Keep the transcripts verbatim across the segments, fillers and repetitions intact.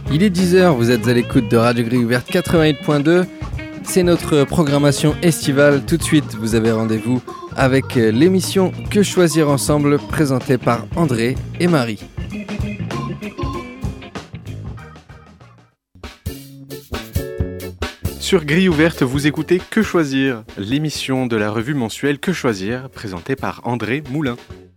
Il est dix heures, vous êtes à l'écoute de Radio Grille Ouverte quatre-vingt-huit point deux. C'est notre programmation estivale. Tout de suite, vous avez rendez-vous avec l'émission Que choisir ensemble, présentée par André et Marie. Sur Grille Ouverte, vous écoutez Que choisir, l'émission de la revue mensuelle Que choisir, présentée par André Moulin.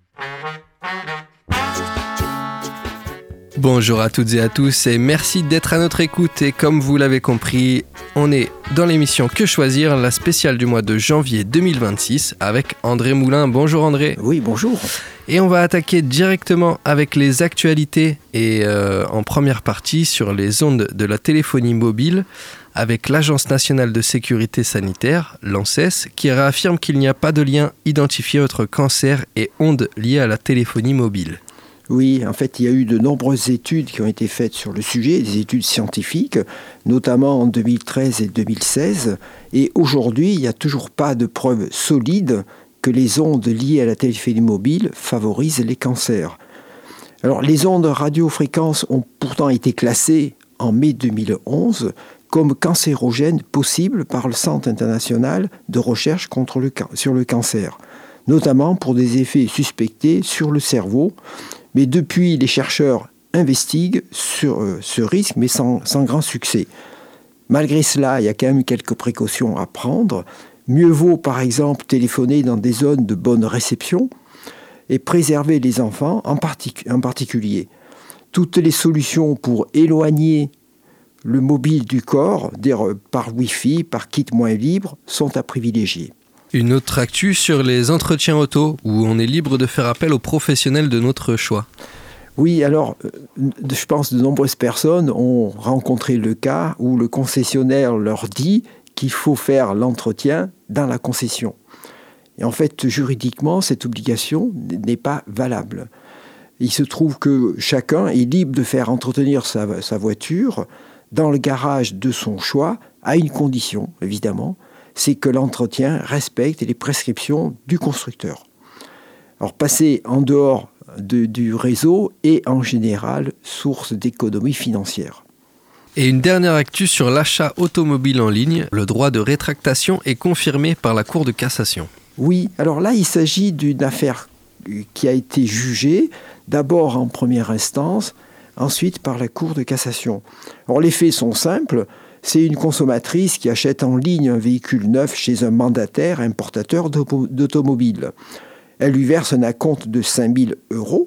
Bonjour à toutes et à tous et merci d'être à notre écoute. Et comme vous l'avez compris, on est dans l'émission Que choisir, la spéciale du mois de janvier deux mille vingt-six avec André Moulin. Bonjour André. Oui, bonjour. Et on va attaquer directement avec les actualités et euh, en première partie sur les ondes de la téléphonie mobile avec l'Agence nationale de sécurité sanitaire, l'ANSES, qui réaffirme qu'il n'y a pas de lien identifié entre cancer et ondes liées à la téléphonie mobile. Oui, en fait, il y a eu de nombreuses études qui ont été faites sur le sujet, des études scientifiques, notamment en deux mille treize et deux mille seize. Et aujourd'hui, il n'y a toujours pas de preuves solides que les ondes liées à la téléphonie mobile favorisent les cancers. Alors, les ondes radiofréquences ont pourtant été classées en mai deux mille onze comme cancérogènes possibles par le Centre international de recherche contre le, sur le cancer, notamment pour des effets suspectés sur le cerveau. Mais depuis, les chercheurs investiguent sur euh, ce risque, mais sans, sans grand succès. Malgré cela, il y a quand même quelques précautions à prendre. Mieux vaut, par exemple, téléphoner dans des zones de bonne réception et préserver les enfants en, partic- en particulier. Toutes les solutions pour éloigner le mobile du corps, par Wi-Fi, par kit moins libre, sont à privilégier. Une autre actu sur les entretiens auto, où on est libre de faire appel aux professionnels de notre choix. Oui, alors, je pense que de nombreuses personnes ont rencontré le cas où le concessionnaire leur dit qu'il faut faire l'entretien dans la concession. Et en fait, juridiquement, cette obligation n'est pas valable. Il se trouve que chacun est libre de faire entretenir sa, sa voiture dans le garage de son choix, à une condition, évidemment, c'est que l'entretien respecte les prescriptions du constructeur. Alors, passer en dehors de, du réseau est en général source d'économie financière. Et une dernière actu sur l'achat automobile en ligne. Le droit de rétractation est confirmé par la Cour de cassation. Oui, alors là, il s'agit d'une affaire qui a été jugée d'abord en première instance, ensuite par la Cour de cassation. Alors, les faits sont simples. C'est une consommatrice qui achète en ligne un véhicule neuf chez un mandataire importateur d'automobiles. Elle lui verse un acompte de cinq mille euros,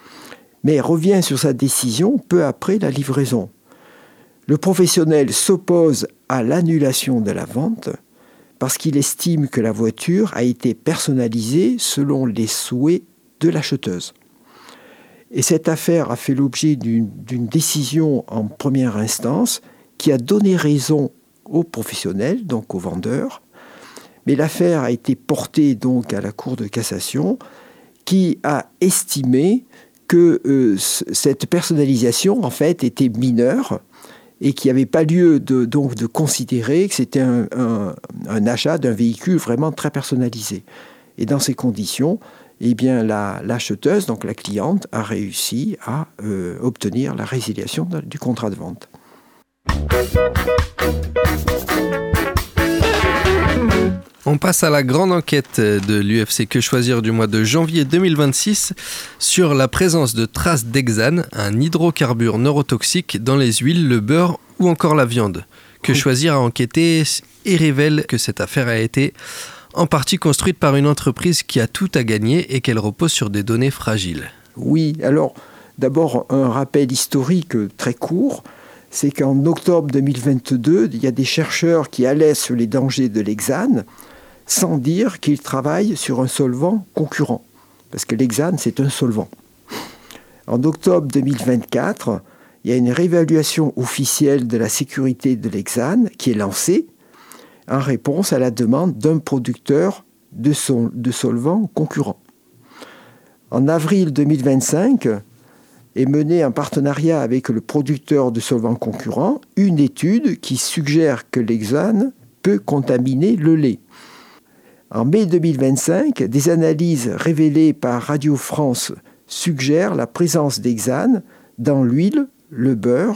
mais revient sur sa décision peu après la livraison. Le professionnel s'oppose à l'annulation de la vente parce qu'il estime que la voiture a été personnalisée selon les souhaits de l'acheteuse. Et cette affaire a fait l'objet d'une, d'une décision en première instance qui a donné raison aux professionnels, donc aux vendeurs. Mais l'affaire a été portée donc à la Cour de cassation qui a estimé que euh, cette personnalisation en fait était mineure et qu'il n'y avait pas lieu de, donc, de considérer que c'était un, un, un achat d'un véhicule vraiment très personnalisé. Et dans ces conditions, eh bien, la, l'acheteuse, donc la cliente, a réussi à euh, obtenir la résiliation de, du contrat de vente. On passe à la grande enquête de l'U F C Que choisir du mois de janvier deux mille vingt-six sur la présence de traces d'hexane, un hydrocarbure neurotoxique dans les huiles, le beurre ou encore la viande. Que choisir a enquêté et révèle que cette affaire a été en partie construite par une entreprise qui a tout à gagner et qu'elle repose sur des données fragiles. Oui, alors d'abord un rappel historique très court. C'est qu'en octobre deux mille vingt-deux, il y a des chercheurs qui allaient sur les dangers de l'hexane sans dire qu'ils travaillent sur un solvant concurrent. Parce que l'hexane, c'est un solvant. En octobre deux mille vingt-quatre, il y a une réévaluation officielle de la sécurité de l'hexane qui est lancée en réponse à la demande d'un producteur de, son, de solvants concurrents. En avril deux mille vingt-cinq, est menée en partenariat avec le producteur de solvants concurrents une étude qui suggère que l'hexane peut contaminer le lait. En mai deux mille vingt-cinq, des analyses révélées par Radio France suggèrent la présence d'hexane dans l'huile, le beurre,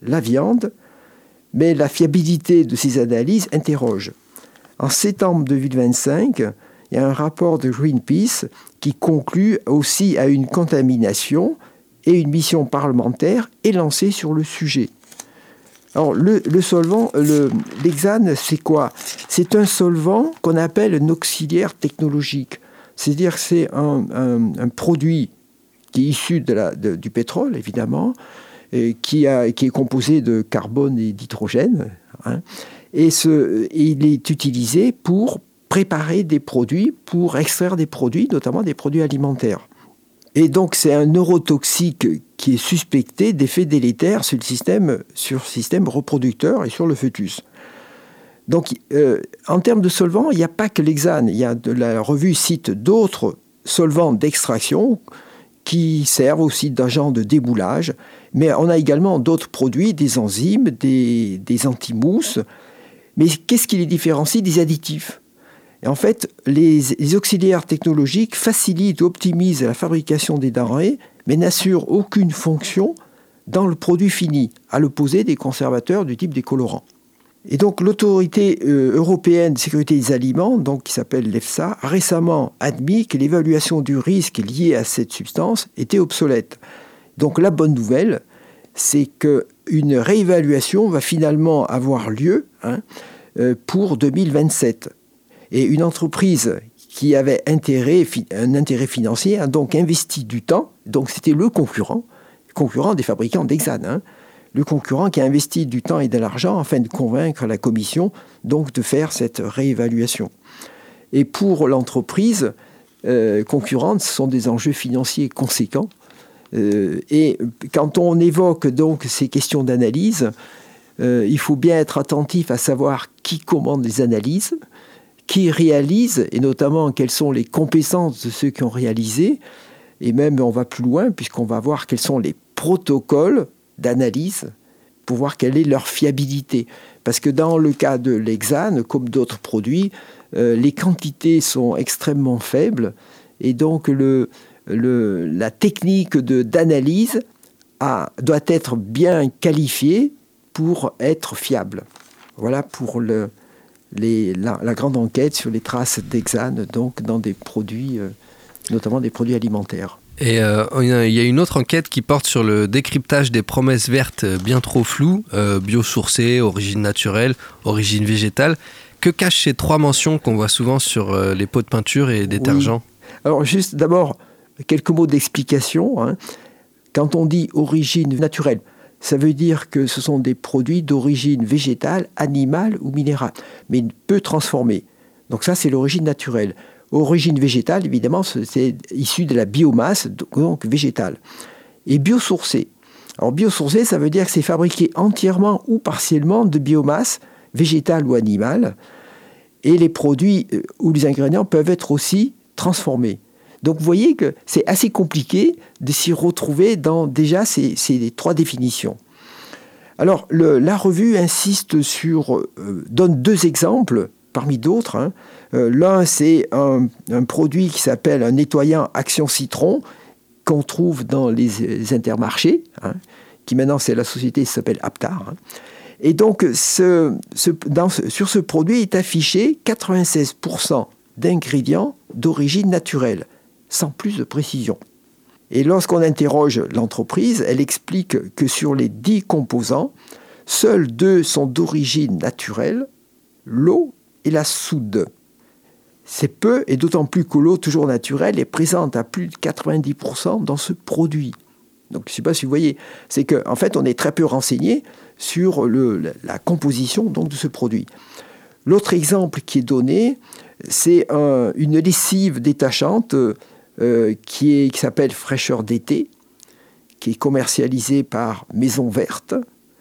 la viande, mais la fiabilité de ces analyses interroge. En septembre deux mille vingt-cinq, il y a un rapport de Greenpeace qui conclut aussi à une contamination et une mission parlementaire est lancée sur le sujet. Alors, le, le solvant, le, l'hexane, c'est quoi ? C'est un solvant qu'on appelle un auxiliaire technologique. C'est-à-dire que c'est un, un, un produit qui est issu de la, de, du pétrole, évidemment, et qui, a, qui est composé de carbone et d'hydrogène. Hein, et, ce, et il est utilisé pour préparer des produits, pour extraire des produits, notamment des produits alimentaires. Et donc, c'est un neurotoxique qui est suspecté d'effets délétères sur le système, sur le système reproducteur et sur le fœtus. Donc, euh, en termes de solvants, il n'y a pas que l'hexane. Il y a de, la revue cite d'autres solvants d'extraction qui servent aussi d'agents de démoulage. Mais on a également d'autres produits, des enzymes, des, des antimousses. Mais qu'est-ce qui les différencie des additifs ? Et en fait, les, les auxiliaires technologiques facilitent ou optimisent la fabrication des denrées, mais n'assurent aucune fonction dans le produit fini, à l'opposé des conservateurs du type des colorants. Et donc, l'autorité euh, européenne de sécurité des aliments, donc, qui s'appelle l'EFSA, a récemment admis que l'évaluation du risque lié à cette substance était obsolète. Donc, la bonne nouvelle, c'est qu'une réévaluation va finalement avoir lieu hein, euh, pour deux mille vingt-sept. Et une entreprise qui avait intérêt, un intérêt financier a donc investi du temps. Donc c'était le concurrent, concurrent des fabricants d'hexane. Hein, le concurrent qui a investi du temps et de l'argent afin de convaincre la commission donc de faire cette réévaluation. Et pour l'entreprise euh, concurrente, ce sont des enjeux financiers conséquents. Euh, et quand on évoque donc ces questions d'analyse, euh, il faut bien être attentif à savoir qui commande les analyses, qui réalise, et notamment quelles sont les compétences de ceux qui ont réalisé, et même on va plus loin, puisqu'on va voir quels sont les protocoles d'analyse pour voir quelle est leur fiabilité. Parce que dans le cas de l'hexane, comme d'autres produits, euh, les quantités sont extrêmement faibles, et donc le, le, la technique de, d'analyse a, doit être bien qualifiée pour être fiable. Voilà pour le... Les, la, la grande enquête sur les traces d'hexane donc dans des produits, euh, notamment des produits alimentaires. Et euh, il y a une autre enquête qui porte sur le décryptage des promesses vertes bien trop floues, euh, biosourcées, origine naturelle, origine végétale. Que cachent ces trois mentions qu'on voit souvent sur euh, les pots de peinture et détergents ? Oui. Alors juste d'abord, quelques mots d'explication. Hein. Quand on dit origine naturelle, ça veut dire que ce sont des produits d'origine végétale, animale ou minérale, mais peu transformés. Donc ça, c'est l'origine naturelle. Origine végétale, évidemment, c'est issu de la biomasse, donc végétale. Et biosourcé. Alors biosourcé, ça veut dire que c'est fabriqué entièrement ou partiellement de biomasse, végétale ou animale. Et les produits ou les ingrédients peuvent être aussi transformés. Donc vous voyez que c'est assez compliqué de s'y retrouver dans déjà ces, ces trois définitions. Alors le, la revue insiste sur, euh, donne deux exemples parmi d'autres. Hein. Euh, l'un c'est un, un produit qui s'appelle un nettoyant Action Citron qu'on trouve dans les, les intermarchés, hein, qui maintenant c'est la société qui s'appelle Aptar. Hein. Et donc ce, ce, dans, sur ce produit est affiché quatre-vingt-seize pour cent d'ingrédients d'origine naturelle, sans plus de précision. Et lorsqu'on interroge l'entreprise, elle explique que sur les dix composants, seuls deux sont d'origine naturelle, l'eau et la soude. C'est peu, et d'autant plus que l'eau toujours naturelle est présente à plus de quatre-vingt-dix pour cent dans ce produit. Donc je ne sais pas si vous voyez, c'est qu'en fait on est très peu renseigné sur le, la composition donc, de ce produit. L'autre exemple qui est donné, c'est un, une lessive détachante Euh, qui, est, qui s'appelle Fraîcheur d'été, qui est commercialisée par Maison Verte.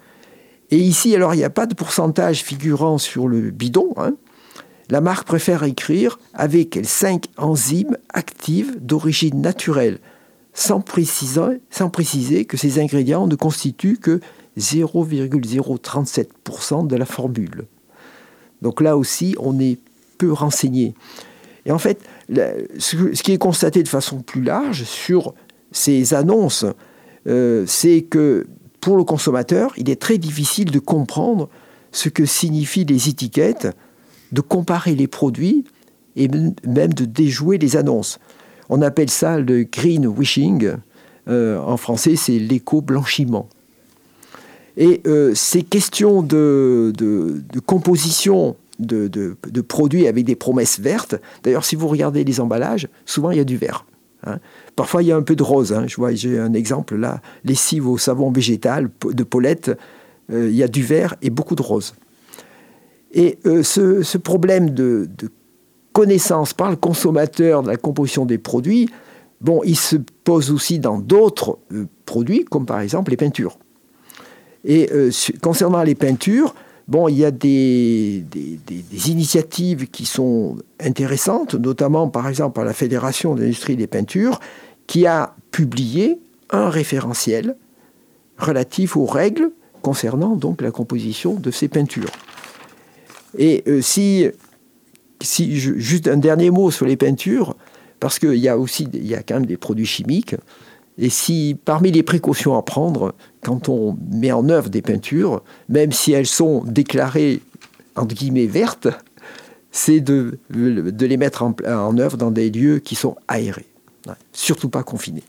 Et ici, alors, il n'y a pas de pourcentage figurant sur le bidon. Hein. La marque préfère écrire avec cinq enzymes actives d'origine naturelle, sans préciser, sans préciser que ces ingrédients ne constituent que zéro virgule zéro trente-sept pour cent de la formule. Donc là aussi, on est peu renseigné. Et en fait, ce qui est constaté de façon plus large sur ces annonces, euh, c'est que pour le consommateur, il est très difficile de comprendre ce que signifient les étiquettes, de comparer les produits et même de déjouer les annonces. On appelle ça le greenwashing. Euh, en français, c'est l'éco-blanchiment. Et euh, ces questions de, de, de composition de, de, de produits avec des promesses vertes, d'ailleurs, si vous regardez les emballages, souvent il y a du vert. Hein. Parfois, il y a un peu de rose. Hein. Je vois, j'ai un exemple là, lessive au savon végétal de Paulette, euh, il y a du vert et beaucoup de rose. Et euh, ce, ce problème de, de connaissance par le consommateur de la composition des produits, bon, il se pose aussi dans d'autres euh, produits, comme par exemple les peintures. Et euh, concernant les peintures, bon, il y a des, des, des, des initiatives qui sont intéressantes, notamment par exemple par la Fédération de l'industrie des peintures, qui a publié un référentiel relatif aux règles concernant donc la composition de ces peintures. Et euh, si, si je, juste un dernier mot sur les peintures, parce qu'il y a aussi il y a quand même des produits chimiques. Et si, parmi les précautions à prendre, quand on met en œuvre des peintures, même si elles sont déclarées, entre guillemets, vertes, c'est de, de les mettre en, en œuvre dans des lieux qui sont aérés. Ouais, surtout pas confinés.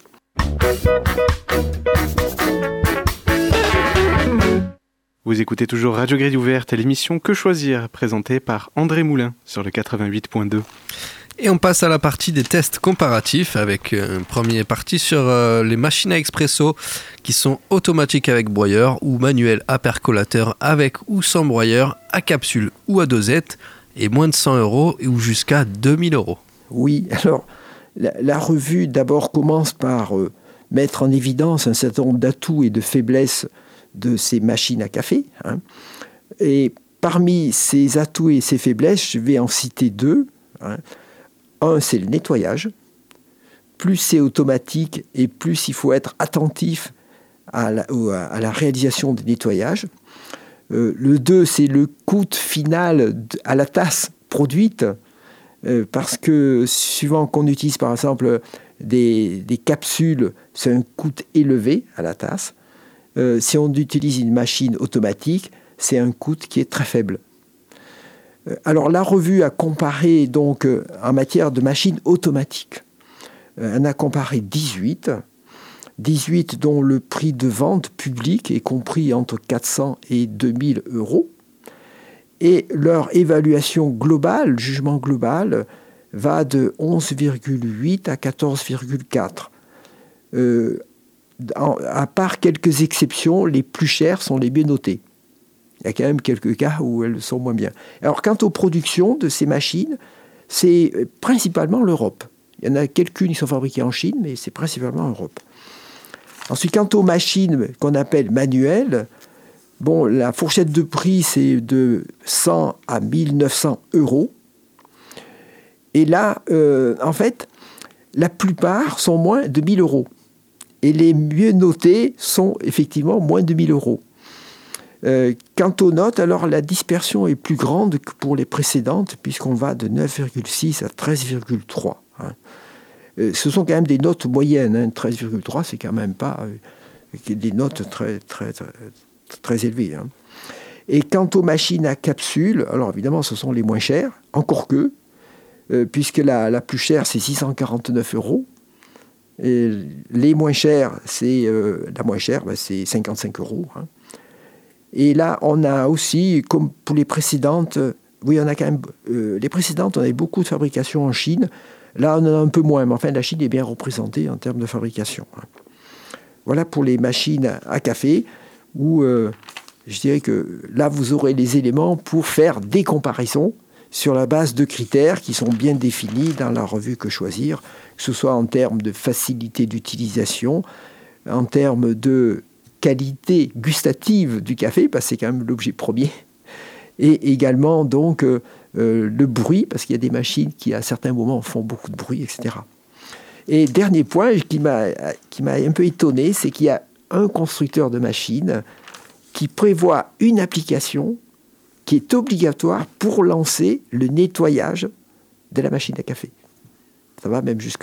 Vous écoutez toujours Radio Grille Ouverte, l'émission Que choisir, présentée par André Moulin sur le quatre-vingt-huit point deux. Et on passe à la partie des tests comparatifs avec une première partie sur euh, les machines à expresso qui sont automatiques avec broyeur ou manuelles à percolateur avec ou sans broyeur, à capsule ou à dosette et moins de cent euros ou jusqu'à deux mille euros. Oui, alors la, la revue d'abord commence par euh, mettre en évidence un certain nombre d'atouts et de faiblesses de ces machines à café. Hein. Et parmi ces atouts et ces faiblesses, je vais en citer deux. Hein. Un, c'est le nettoyage. Plus c'est automatique et plus il faut être attentif à la, à la réalisation des nettoyages. Euh, le deux, c'est le coût final à la tasse produite, euh, parce que suivant qu'on utilise par exemple des, des capsules, c'est un coût élevé à la tasse. Euh, si on utilise une machine automatique, c'est un coût qui est très faible. Alors la revue a comparé donc en matière de machines automatiques. Elle a comparé dix-huit, dix-huit dont le prix de vente public est compris entre quatre cents et deux mille euros. Et leur évaluation globale, jugement global, va de onze virgule huit à quatorze virgule quatre. Euh, à part quelques exceptions, les plus chères sont les mieux notées. Il y a quand même quelques cas où elles sont moins bien. Alors, quant aux productions de ces machines, c'est principalement l'Europe. Il y en a quelques-unes qui sont fabriquées en Chine, mais c'est principalement l'Europe. Ensuite, quant aux machines qu'on appelle manuelles, bon, la fourchette de prix, c'est de cent à mille neuf cents euros. Et là, euh, en fait, la plupart sont moins de mille euros. Et les mieux notés sont effectivement moins de mille euros. Euh, quant aux notes, alors la dispersion est plus grande que pour les précédentes, puisqu'on va de neuf virgule six à treize virgule trois. Hein. Euh, ce sont quand même des notes moyennes. Hein. treize virgule trois, c'est quand même pas euh, des notes très, très, très, très élevées. Hein. Et quant aux machines à capsule, alors évidemment, ce sont les moins chères, encore que, euh, puisque la, la plus chère, c'est six cent quarante-neuf euros. Et les moins chères, c'est, euh, la moins chère, ben, c'est cinquante-cinq euros. Hein. Et là, on a aussi, comme pour les précédentes, oui, on a quand même, euh, les précédentes, on avait beaucoup de fabrication en Chine. Là, on en a un peu moins, mais enfin, la Chine est bien représentée en termes de fabrication. Voilà pour les machines à café, où euh, je dirais que là, vous aurez les éléments pour faire des comparaisons sur la base de critères qui sont bien définis dans la revue Que choisir, que ce soit en termes de facilité d'utilisation, en termes de qualité gustative du café, parce que c'est quand même l'objet premier, et également donc euh, euh, le bruit, parce qu'il y a des machines qui à certains moments font beaucoup de bruit, et cetera. Et dernier point qui m'a, qui m'a un peu étonné, c'est qu'il y a un constructeur de machines qui prévoit une application qui est obligatoire pour lancer le nettoyage de la machine à café. Ça va même jusque-là.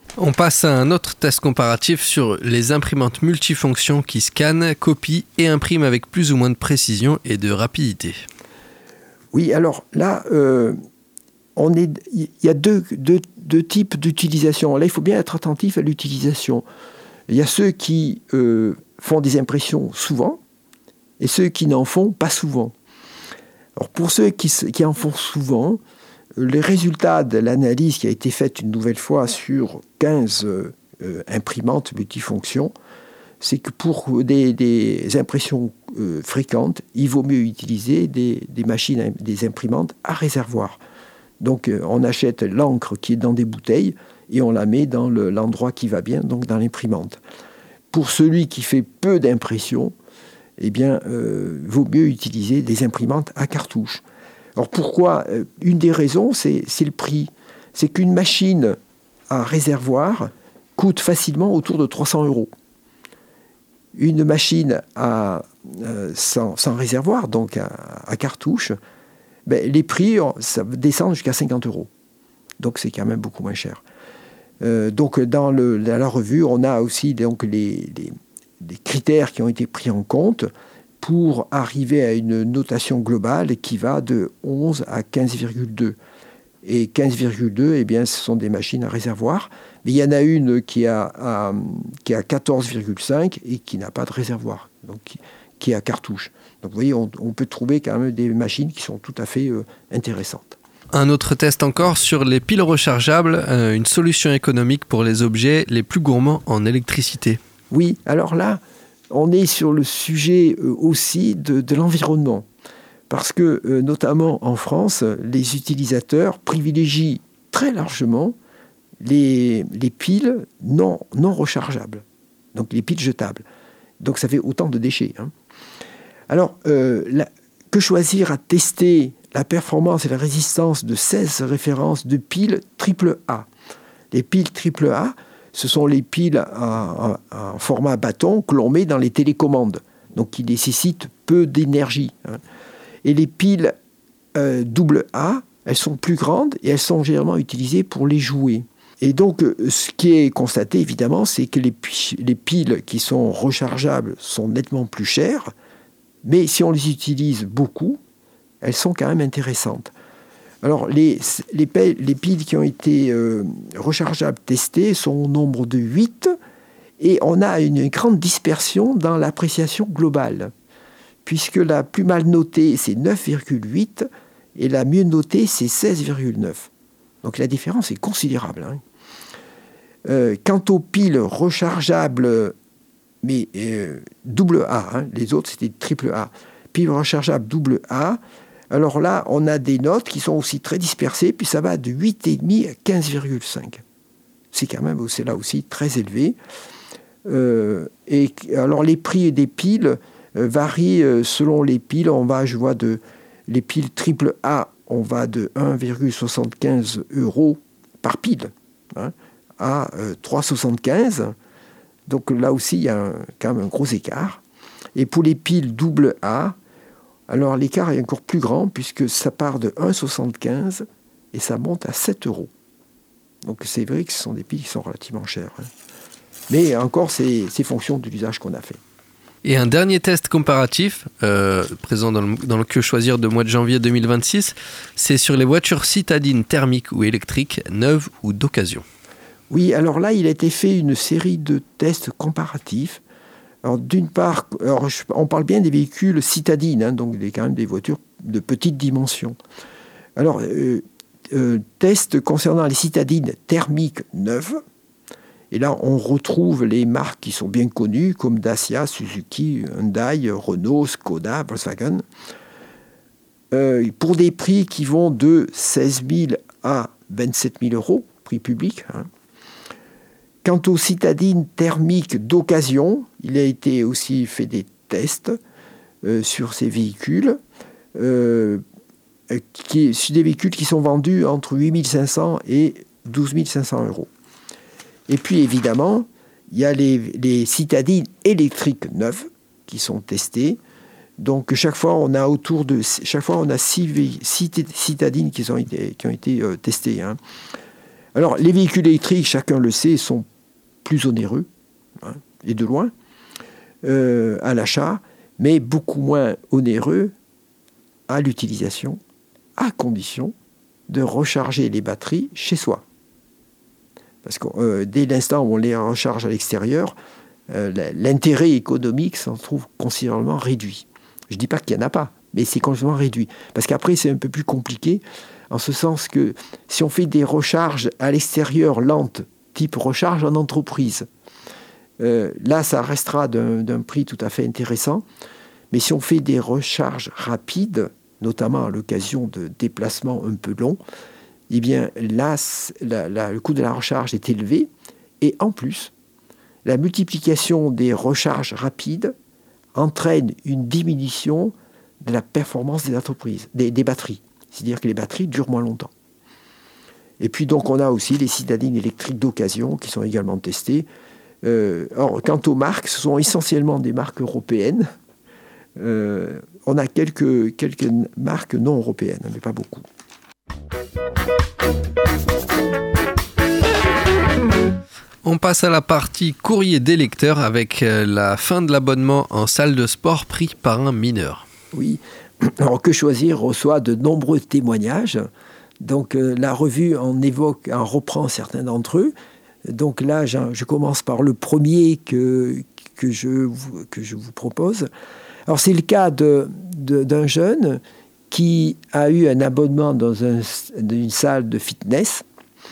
On passe à un autre test comparatif sur les imprimantes multifonctions qui scannent, copient et impriment avec plus ou moins de précision et de rapidité. Oui, alors là, euh, on est, il y a deux, deux, deux types d'utilisation. Là, il faut bien être attentif à l'utilisation. Il y a ceux qui euh, font des impressions souvent et ceux qui n'en font pas souvent. Alors pour ceux qui, qui en font souvent, les résultats de l'analyse qui a été faite une nouvelle fois sur quinze euh, imprimantes multifonctions, c'est que pour des, des impressions euh, fréquentes, il vaut mieux utiliser des, des machines, des imprimantes à réservoir. Donc euh, on achète l'encre qui est dans des bouteilles et on la met dans le, l'endroit qui va bien, donc dans l'imprimante. Pour celui qui fait peu d'impressions, eh bien, euh, vaut mieux utiliser des imprimantes à cartouche. Alors pourquoi ? Une des raisons, c'est, c'est le prix. C'est qu'une machine à réservoir coûte facilement autour de trois cents euros. Une machine à, euh, sans, sans réservoir, donc à, à cartouche, ben, les prix ça descend jusqu'à cinquante euros. Donc c'est quand même beaucoup moins cher. Euh, donc dans, le, dans la revue, on a aussi donc, les, les, les critères qui ont été pris en compte pour arriver à une notation globale qui va de onze à quinze virgule deux. Et quinze virgule deux, eh bien, ce sont des machines à réservoir. Mais il y en a une qui a, à, qui a quatorze virgule cinq et qui n'a pas de réservoir, donc qui, qui est à cartouche. Donc vous voyez, on, on peut trouver quand même des machines qui sont tout à fait euh, intéressantes. Un autre test encore sur les piles rechargeables, euh, une solution économique pour les objets les plus gourmands en électricité. Oui, alors là, on est sur le sujet euh, aussi de, de l'environnement. Parce que, euh, notamment en France, les utilisateurs privilégient très largement les, les piles non, non rechargeables, donc les piles jetables. Donc ça fait autant de déchets. Hein. Alors, euh, la, que choisir à tester la performance et la résistance de seize références de piles triple A. Les piles triple A, ce sont les piles en, en, en format bâton que l'on met dans les télécommandes, donc qui nécessitent peu d'énergie. Hein. Et les piles euh, double A, elles sont plus grandes et elles sont généralement utilisées pour les jouets. Et donc, ce qui est constaté, évidemment, c'est que les, les piles qui sont rechargeables sont nettement plus chères, mais si on les utilise beaucoup, elles sont quand même intéressantes. Alors, les, les, les piles qui ont été euh, rechargeables testées sont au nombre de huit, et on a une grande dispersion dans l'appréciation globale, puisque la plus mal notée, c'est neuf virgule huit, et la mieux notée, c'est seize virgule neuf. Donc la différence est considérable. Hein. Euh, quant aux piles rechargeables, mais euh, double A, hein, les autres c'était triple A, piles rechargeables double A, alors là, on a des notes qui sont aussi très dispersées, puis ça va de huit virgule cinq à quinze virgule cinq. C'est quand même, c'est là aussi très élevé. Euh, et alors les prix des piles euh, varient euh, selon les piles. On va, je vois, de les piles triple A, on va de un virgule soixante-quinze euros par pile, hein, à euh, trois virgule soixante-quinze. Donc là aussi, il y a un, quand même un gros écart. Et pour les piles double A, alors l'écart est encore plus grand puisque ça part de un virgule soixante-quinze et ça monte à sept euros. Donc c'est vrai que ce sont des piles qui sont relativement chères. Hein. Mais encore, c'est, c'est fonction de l'usage qu'on a fait. Et un dernier test comparatif, euh, présent dans le, dans le Que choisir de mois de janvier deux mille vingt-six, c'est sur les voitures citadines thermiques ou électriques, neuves ou d'occasion. Oui, alors là, il a été fait une série de tests comparatifs. Alors d'une part, alors on parle bien des véhicules citadines, hein, donc des, quand même des voitures de petite dimension. Alors, euh, euh, test concernant les citadines thermiques neuves. Et là, on retrouve les marques qui sont bien connues, comme Dacia, Suzuki, Hyundai, Renault, Skoda, Volkswagen, euh, pour des prix qui vont de seize mille à vingt-sept mille euros, prix public. Hein. Quant aux citadines thermiques d'occasion, il a été aussi fait des tests euh, sur ces véhicules, euh, qui, sur des véhicules qui sont vendus entre huit mille cinq cents et douze mille cinq cents euros. Et puis évidemment, il y a les, les citadines électriques neuves qui sont testées. Donc chaque fois, on a autour de chaque fois on a six, six citadines qui ont été, qui ont été euh, testées. Hein. Alors, les véhicules électriques, chacun le sait, sont plus onéreux, hein, et de loin, euh, à l'achat, mais beaucoup moins onéreux à l'utilisation, à condition de recharger les batteries chez soi. Parce que euh, dès l'instant où on les recharge à l'extérieur, euh, l'intérêt économique s'en trouve considérablement réduit. Je ne dis pas qu'il n'y en a pas, mais c'est considérablement réduit. Parce qu'après, c'est un peu plus compliqué, en ce sens que si on fait des recharges à l'extérieur lentes, type recharge en entreprise, euh, là, ça restera d'un, d'un prix tout à fait intéressant. Mais si on fait des recharges rapides, notamment à l'occasion de déplacements un peu longs, eh bien là, la, la, le coût de la recharge est élevé. Et en plus, la multiplication des recharges rapides entraîne une diminution de la performance des entreprises, des, des batteries. C'est-à-dire que les batteries durent moins longtemps. Et puis donc on a aussi les citadines électriques d'occasion qui sont également testées. Euh, or, quant aux marques, ce sont essentiellement des marques européennes. Euh, on a quelques, quelques marques non européennes, mais pas beaucoup. On passe à la partie courrier des lecteurs avec la fin de l'abonnement en salle de sport pris par un mineur. Oui, alors Que choisir reçoit de nombreux témoignages. Donc euh, la revue en évoque, en reprend certains d'entre eux. Donc là, je, je commence par le premier que, que, je, vous, que je vous propose. Alors c'est le cas de, de, d'un jeune qui a eu un abonnement dans un, une salle de fitness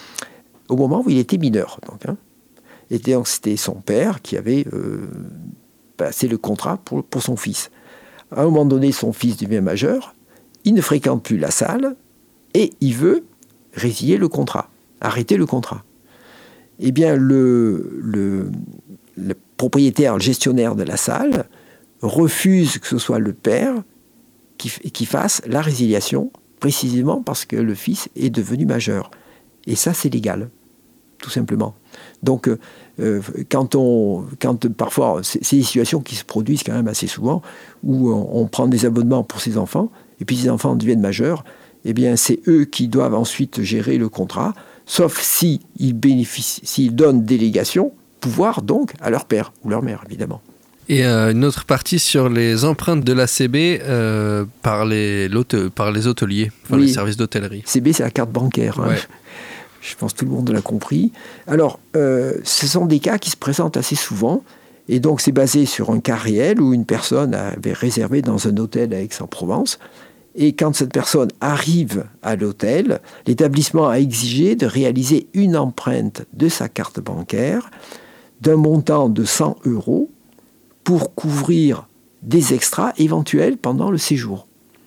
au moment où il était mineur. Donc, hein. Et donc c'était son père qui avait euh, passé le contrat pour, pour son fils. À un moment donné, son fils devient majeur, il ne fréquente plus la salle et il veut résilier le contrat, arrêter le contrat. Eh bien, le, le, le propriétaire, le gestionnaire de la salle, refuse que ce soit le père qui, qui fasse la résiliation, précisément parce que le fils est devenu majeur. Et ça, c'est légal, tout simplement. Donc, euh, quand on, quand parfois, c'est, c'est des situations qui se produisent quand même assez souvent, où on, on prend des abonnements pour ses enfants, et puis ces enfants deviennent majeurs, eh bien, c'est eux qui doivent ensuite gérer le contrat, sauf s'ils bénéficient, s'ils donnent délégation, pouvoir donc à leur père ou leur mère, évidemment. Et euh, une autre partie sur les empreintes de l'A C B euh, par, les, par les hôteliers, enfin, oui. Les services d'hôtellerie. C B, c'est la carte bancaire. Hein. Ouais. Je pense que tout le monde l'a compris. Alors, euh, ce sont des cas qui se présentent assez souvent. Et donc, c'est basé sur un cas réel où une personne avait réservé dans un hôtel à Aix-en-Provence. Et quand cette personne arrive à l'hôtel, l'établissement a exigé de réaliser une empreinte de sa carte bancaire d'un montant de cent euros pour couvrir des extras éventuels pendant le séjour.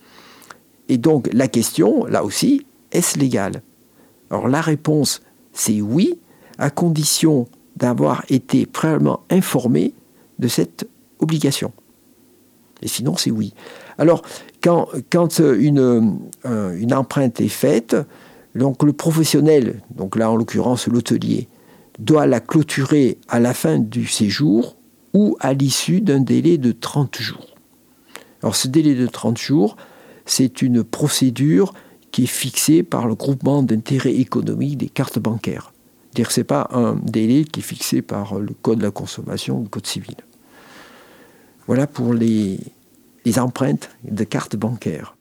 Et donc, la question, là aussi, est-ce légal ? Alors, la réponse, c'est oui, à condition d'avoir été préalablement informé de cette obligation. Et sinon, c'est oui. Alors, quand, quand une, euh, une empreinte est faite, donc le professionnel, donc là en l'occurrence l'hôtelier, doit la clôturer à la fin du séjour ou à l'issue d'un délai de trente jours. Alors ce délai de trente jours, c'est une procédure qui est fixée par le groupement d'intérêt économique des cartes bancaires. C'est-à-dire que ce n'est pas un délai qui est fixé par le Code de la consommation ou le Code civil. Voilà pour les, les empreintes de cartes bancaires.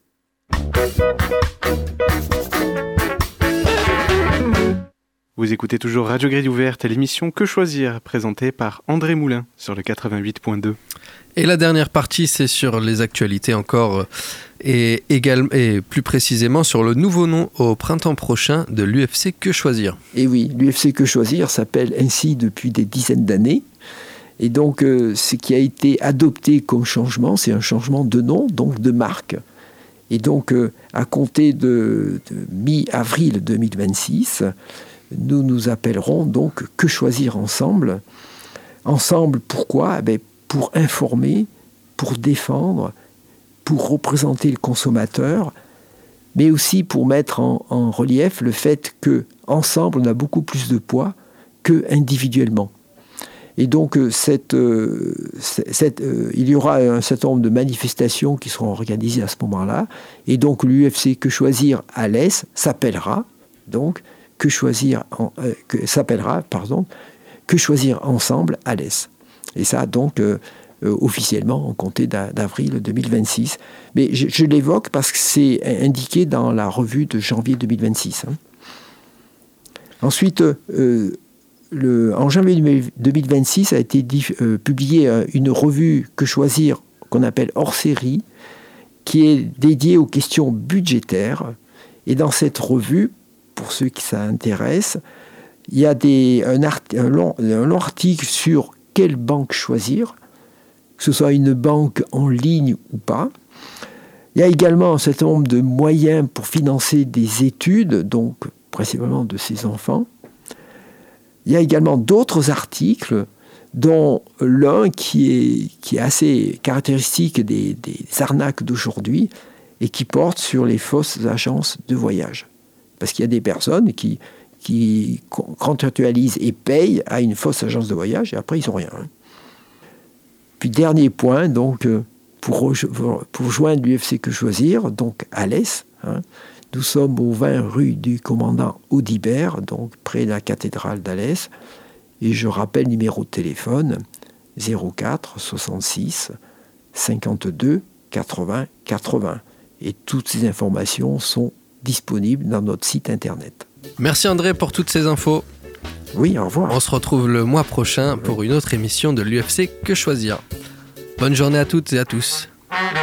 Vous écoutez toujours Radio Grille Ouverte et l'émission Que choisir, présentée par André Moulin sur le quatre-vingt-huit point deux. Et la dernière partie, c'est sur les actualités encore, et, également, et plus précisément sur le nouveau nom au printemps prochain de l'U F C Que choisir. Et oui, l'U F C Que choisir s'appelle ainsi depuis des dizaines d'années. Et donc, euh, ce qui a été adopté comme changement, c'est un changement de nom, donc de marque. Et donc, euh, à compter de, de mi-avril deux mille vingt-six, nous nous appellerons donc Que choisir ensemble. Ensemble, pourquoi ? Eh bien, pour informer, pour défendre, pour représenter le consommateur, mais aussi pour mettre en, en relief le fait qu'ensemble, on a beaucoup plus de poids qu'individuellement. Et donc, cette, euh, cette, euh, il y aura un certain nombre de manifestations qui seront organisées à ce moment-là. Et donc, l'U F C Que choisir à l'Est s'appellera donc que choisir en, euh, que, s'appellera pardon, Que choisir ensemble Alès. Et ça, donc, euh, euh, officiellement, on comptait d'avril deux mille vingt-six. Mais je, je l'évoque parce que c'est indiqué dans la revue de janvier deux mille vingt-six. Hein. Ensuite, euh, le, en janvier deux mille vingt-six a été diff, euh, publiée euh, une revue Que choisir, qu'on appelle hors série, qui est dédiée aux questions budgétaires. Et dans cette revue, pour ceux qui ça intéresse, il y a des, un, art, un, long, un long article sur quelle banque choisir, que ce soit une banque en ligne ou pas. Il y a également un certain nombre de moyens pour financer des études, donc principalement de ces enfants. Il y a également d'autres articles, dont l'un qui est, qui est assez caractéristique des, des arnaques d'aujourd'hui et qui porte sur les fausses agences de voyage. Parce qu'il y a des personnes qui, qui contractualisent et payent à une fausse agence de voyage et après ils n'ont rien. Puis dernier point, donc, pour, pour joindre l'U F C Que choisir, donc Alès, hein, nous sommes au vingt rue du commandant Audibert, donc près de la cathédrale d'Alès. Et je rappelle le numéro de téléphone zéro quatre soixante-six cinquante-deux quatre-vingts quatre-vingts. Et toutes ces informations sont disponibles dans notre site internet. Merci André pour toutes ces infos. Oui, au revoir. On se retrouve le mois prochain pour une autre émission de l'U F C Que choisir. Bonne journée à toutes et à tous.